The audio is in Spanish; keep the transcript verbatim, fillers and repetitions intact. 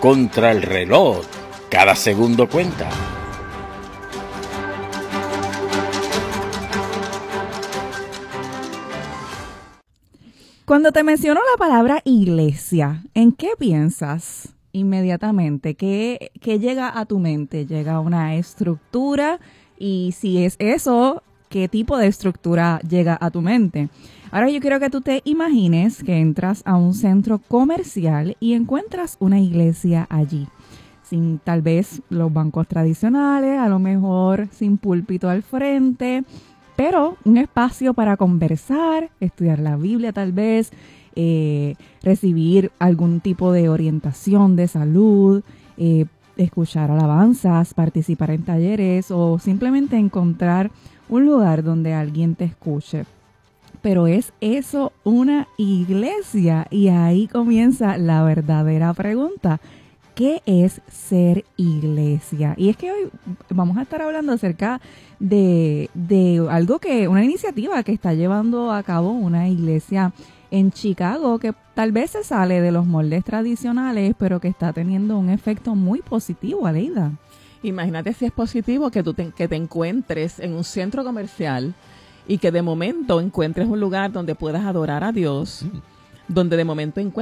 contra el reloj. Cada segundo cuenta. Cuando te menciono la palabra iglesia, ¿en qué piensas inmediatamente? ¿Qué, qué llega a tu mente? ¿Llega una estructura? Y si es eso, ¿qué tipo de estructura llega a tu mente? Ahora yo quiero que tú te imagines que entras a un centro comercial y encuentras una iglesia allí. Sin tal vez los bancos tradicionales, a lo mejor sin púlpito al frente, pero un espacio para conversar, estudiar la Biblia tal vez, eh, recibir algún tipo de orientación de salud, eh, escuchar alabanzas, participar en talleres o simplemente encontrar un lugar donde alguien te escuche. Pero ¿es eso una iglesia? Y ahí comienza la verdadera pregunta. ¿Qué es ser iglesia? Y es que hoy vamos a estar hablando acerca de, de algo que, una iniciativa que está llevando a cabo una iglesia en Chicago que tal vez se sale de los moldes tradicionales, pero que está teniendo un efecto muy positivo, Aleida. Imagínate si es positivo que tú te, que te encuentres en un centro comercial y que de momento encuentres un lugar donde puedas adorar a Dios, mm. donde de momento encuentres